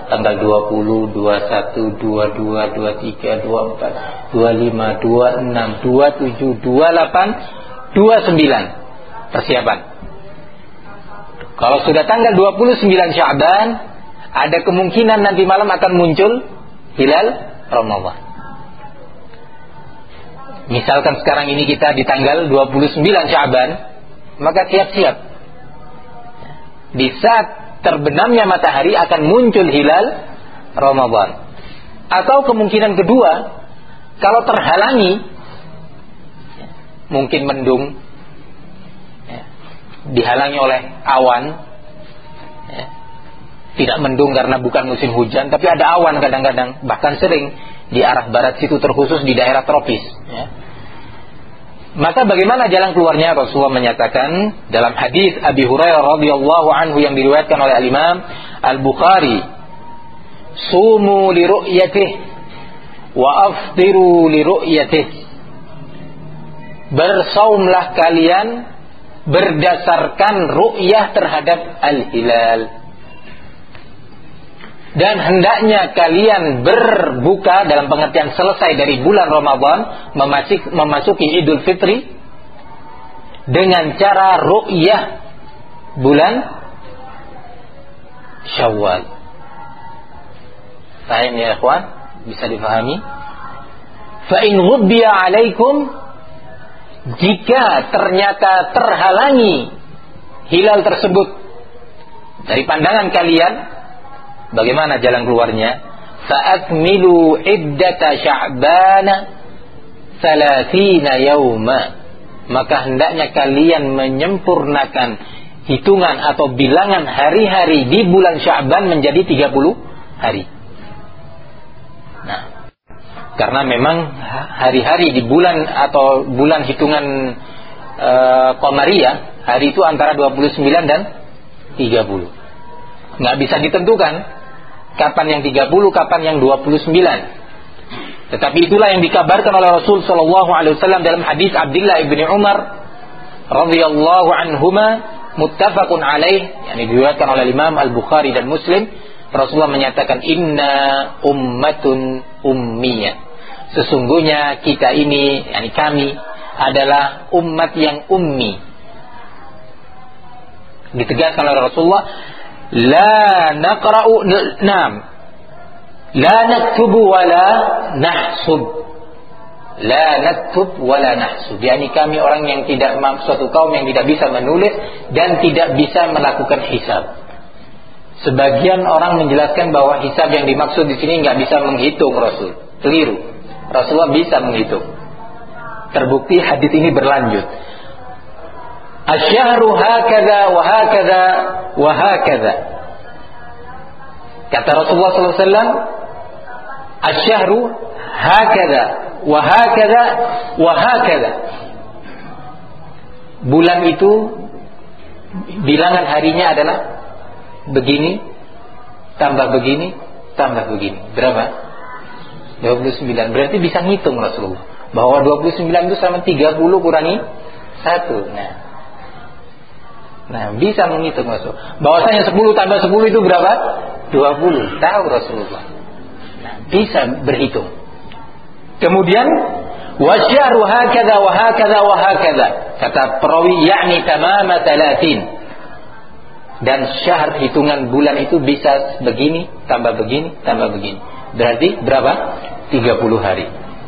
tanggal 20, 21, 22, 23, 24, 25, 26, 27, 28, 29. Persiapan. Kalau sudah tanggal 29 Sya'ban, ada kemungkinan nanti malam akan muncul hilal Ramadan. Misalkan sekarang ini kita di tanggal 29 Sya'ban, maka siap-siap. Di saat terbenamnya matahari akan muncul hilal Ramadan. Atau kemungkinan kedua, kalau terhalangi, mungkin mendung, dihalangi oleh awan, tidak mendung karena bukan musim hujan, tapi ada awan kadang-kadang, bahkan sering di arah barat situ, terkhusus di daerah tropis. Maka bagaimana jalan keluarnya? Rasulullah menyatakan dalam hadis Abi Hurairah radhiyallahu anhu yang diriwayatkan oleh Al-Imam Al-Bukhari, "Sumu li ru'yatihi wa afdiru li ru'yatihi." Bersaumlah kalian berdasarkan ru'yah terhadap al-hilal. Dan hendaknya kalian berbuka dalam pengertian selesai dari bulan Ramadan, memasuki Idul Fitri dengan cara ru'yah bulan Syawal. Paham ya ikhwan? Bisa difahami? Fa in ghubbiya alaikum, jika ternyata terhalangi hilal tersebut dari pandangan kalian, bagaimana jalan keluarnya? Fa'akmilu iddata Sya'bana 30 yauma. Maka hendaknya kalian menyempurnakan hitungan atau bilangan hari-hari di bulan Sya'ban menjadi 30 hari. Nah, karena memang hari-hari di bulan atau bulan hitungan Qamariyah, hari itu antara 29 dan 30. Nggak bisa ditentukan kapan yang 30, kapan yang 29. Tetapi itulah yang dikabarkan oleh Rasul sallallahu alaihi wasallam dalam hadis Abdullah ibni Umar radhiyallahu anhuma, muttafaqun alaih, yang diriwayatkan oleh Imam Al-Bukhari dan Muslim. Rasulullah menyatakan, "Inna ummatun ummiyah." Sesungguhnya kita ini, yakni kami, adalah umat yang ummi. Ditegaskan oleh Rasulullah, la naqra'u nam la naktubu wa la nahsub. La naktub wa la nahsub, yakni kami orang yang tidak, suatu kaum yang tidak bisa menulis dan tidak bisa melakukan hisab. Sebagian orang menjelaskan bahwa hisab yang dimaksud di sini nggak bisa menghitung. Rasul keliru. Rasulullah bisa menghitung. Terbukti hadis ini berlanjut. Asyahru hakadha wa hakadha wa hakadha. Kata Rasulullah SAW, asyahru hakadha wa hakadha wa hakadha. Bulan itu bilangan harinya adalah begini, tambah begini, tambah begini. Berapa? 29. Berarti bisa ngitung Rasulullah bahwa 29 itu sama 30 kurangi 1. Nah, bisa menghitung Rasulullah. Bahwasanya 10 tambah 10 itu berapa? 20. Tahu Rasulullah. Nah, bisa berhitung. Kemudian wasyahru hakadha wa hakadha wa hakadha. Kata perawi, yakni tamama 30. Dan syahr, hitungan bulan itu bisa begini, tambah begini, tambah begini. Berarti berapa? 30 hari.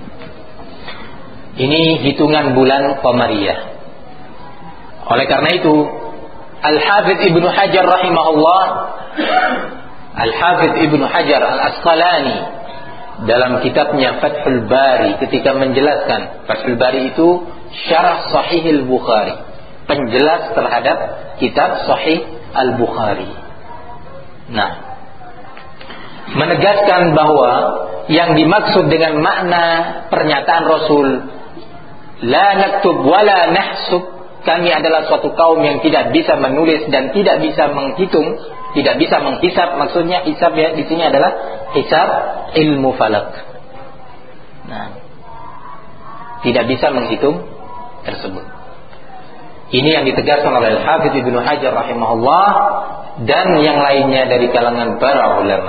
Ini hitungan bulan Qamariyah. Oleh karena itu, Al-Hafidz Ibnu Hajar rahimahullah, Al-Hafidz Ibnu Hajar Al-Asqalani dalam kitabnya Fathul Bari, ketika menjelaskan, Fathul Bari itu syarah Sahih Al-Bukhari, penjelas terhadap kitab Sahih Al-Bukhari. Nah, menegaskan bahwa yang dimaksud dengan makna pernyataan Rasul, la naktub wa la nahsub, kami adalah suatu kaum yang tidak bisa menulis dan tidak bisa menghitung, tidak bisa menghisab. Maksudnya hisab ya di sini adalah hisab ilmu falak. Nah, tidak bisa menghitung tersebut. Ini yang ditegaskan oleh Al-Hafidz Ibnu Hajar rahimahullah dan yang lainnya dari kalangan para ulama.